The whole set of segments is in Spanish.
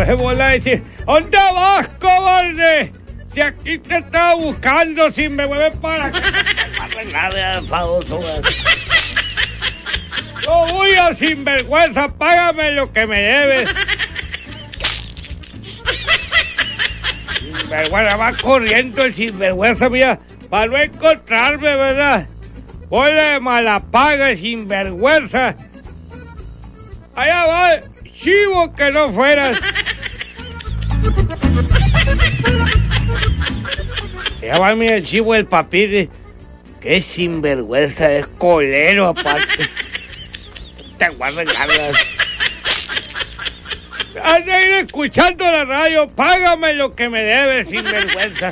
se bola decir, ¿dónde vas, cobarde? Si aquí te estaba buscando, si me mueves para acá. No voy a sinvergüenza, págame lo que me debes. Sinvergüenza, va corriendo el sinvergüenza, mira, para no encontrarme, ¿verdad? Voy de Malapaga, sinvergüenza. Allá va, chivo que no fueras. Allá va mi chivo del papir. Qué sinvergüenza, es colero aparte. Te guardas ganas. Has de ir escuchando la radio, págame lo que me debes, sinvergüenza.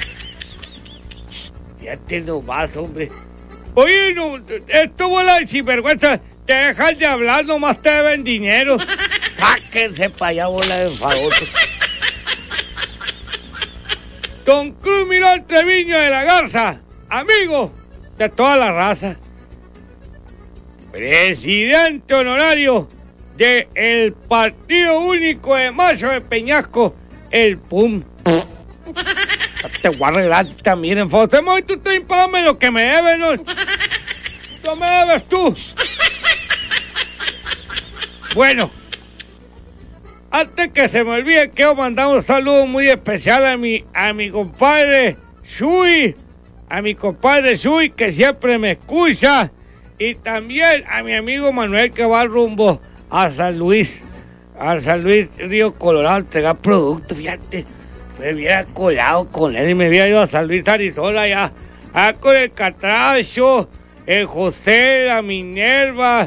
Ya te nomás, hombre. Oye, no, esto bola de sinvergüenza. Te dejan de hablar, nomás te deben dinero. Sáquense para allá, bola de enfadosos. Don Cruz Mirón Treviño de la Garza, amigo de toda la raza. Presidente honorario del Partido Único de Mayo de Peñasco, el PUM. Te voy a arreglar también en foto. Tú te págame lo que me debes, ¿no? No me debes tú. Bueno, antes que se me olvide, quiero mandar un saludo muy especial a mi compadre Shui. A mi compadre Shui, que siempre me escucha. Y también a mi amigo Manuel, que va rumbo a San Luis. A San Luis, Río Colorado, a entregar productos, fíjate. Me hubiera colado con él y me hubiera ido a San Luis, Arizona, allá con el Catracho, el José, la Minerva,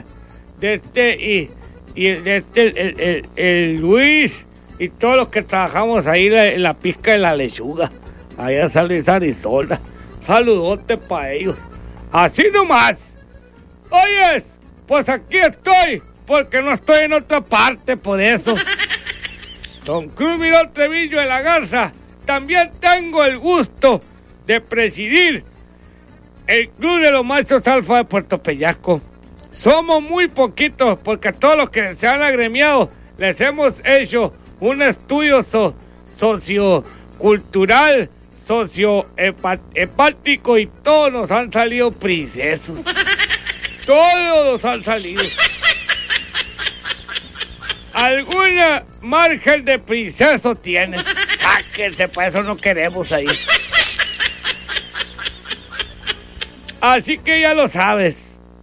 el Luis y todos los que trabajamos ahí en la pizca de la lechuga, allá en San Luis, Arizona. Saludote para ellos. Así nomás. Oyes, pues aquí estoy, porque no estoy en otra parte, por eso. Don Cruz Mirón Treviño de la Garza, también tengo el gusto de presidir el Club de los Machos Alfa de Puerto Peñasco. Somos muy poquitos, porque a todos los que se han agremiado les hemos hecho un estudio sociocultural, sociohepático, y todos nos han salido princesos. Todos nos han salido. Alguna margen de princeso tiene. Sáquense, para eso no queremos ahí. Así que ya lo sabes.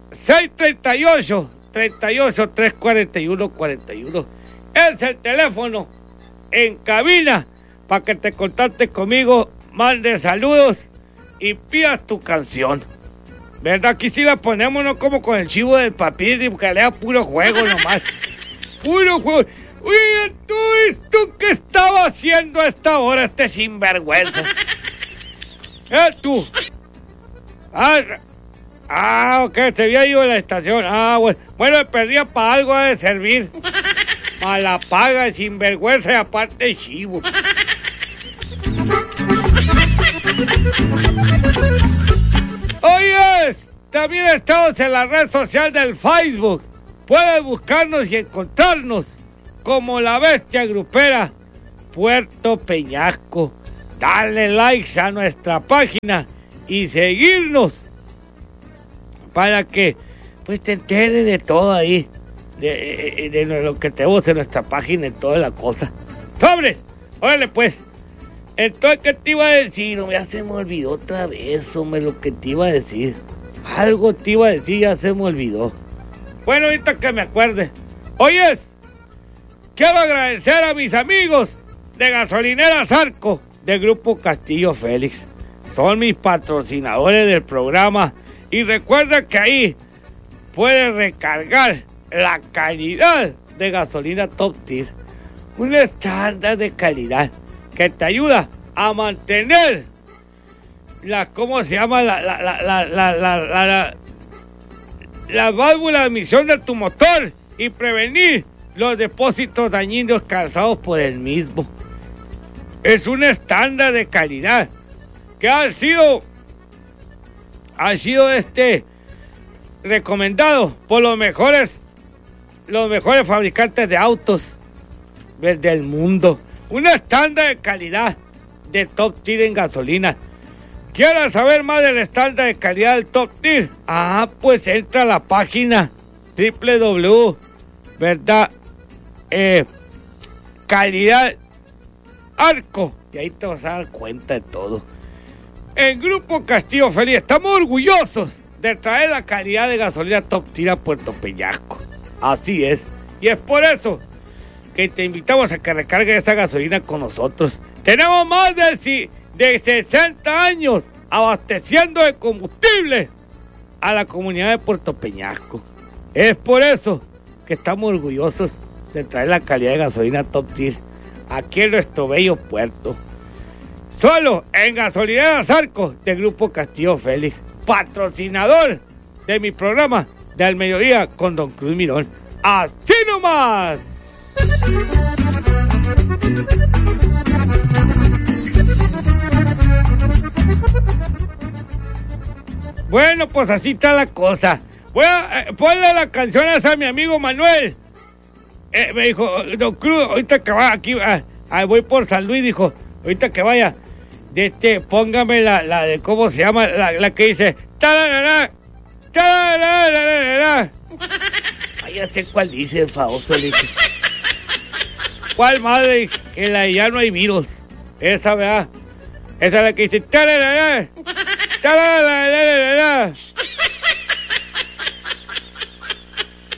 638-341-41 es el teléfono en cabina para que te contactes conmigo, mandes saludos y pidas tu canción. ¿Verdad? Aquí sí la ponemos, no como con el chivo del papir, que le da puro juego nomás. Puro juego. Oye, ¿tú qué estaba haciendo a esta hora, este sinvergüenza? Tú. Ok, se había ido a la estación. Bueno, me perdía para algo de servir. A la paga, sinvergüenza, y aparte chivo. Oyes, también estamos en la red social del Facebook. Puedes buscarnos y encontrarnos como La Bestia Grupera Puerto Peñasco. Dale likes a nuestra página y seguirnos para que pues te enteres de todo ahí, de lo que tenemos en nuestra página y toda la cosa. ¡Sobres! Órale pues. Entonces, ¿qué te iba a decir? No, ya se me olvidó otra vez, hombre, lo que te iba a decir. Algo te iba a decir, ya se me olvidó. Bueno, ahorita que me acuerde. Oyes, quiero agradecer a mis amigos de Gasolinera Zarco, del Grupo Castillo Félix. Son mis patrocinadores del programa. Y recuerda que ahí puedes recargar la calidad de gasolina Top Tier. Un estándar de calidad que te ayuda a mantener ¿cómo se llama? La válvula de emisión de tu motor y prevenir los depósitos dañinos causados por el mismo. Es un estándar de calidad que ha sido recomendado por los mejores fabricantes de autos del mundo. un estándar de calidad de Top Tier en gasolina. ¿Quieres saber más del estándar de calidad del Top Tier? Pues entra a la página www, ¿verdad? Calidad Arco, y ahí te vas a dar cuenta de todo. En Grupo Castillo Feliz estamos orgullosos de traer la calidad de gasolina Top Tier a Puerto Peñasco. Así es, y es por eso que te invitamos a que recargues esta gasolina con nosotros. Tenemos más de 60 años abasteciendo de combustible a la comunidad de Puerto Peñasco. Es por eso que estamos orgullosos de traer la calidad de gasolina Top Tier aquí en nuestro bello puerto. Solo en Gasolineras Arco de Grupo Castillo Félix, patrocinador de mi programa de Al Mediodía con Don Cruz Mirón. ¡Así nomás! Bueno, pues así está la cosa. Voy a ponerle la canción esa a mi amigo Manuel. Me dijo, Don Cruz, ahorita que vaya aquí, voy por San Luis, dijo, ahorita que vaya, póngame la de, ¿cómo se llama? La que dice, tararara, tararara. Ay, ya sé cuál dice, famoso, le dije. ¿Cuál madre? Que la de Ya No Hay Virus. Esa, ¿verdad? Esa es la que dice, tararara, tararara.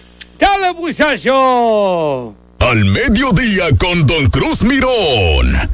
¡Dale, muchacho! Al Mediodía con Don Cruz Mirón.